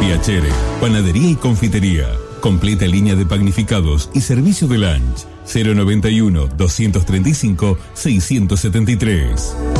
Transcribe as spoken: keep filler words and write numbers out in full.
Piacere, panadería y confitería. Completa línea de panificados y servicio de lunch. cero noventa y uno, doscientos treinta y cinco, seiscientos setenta y tres.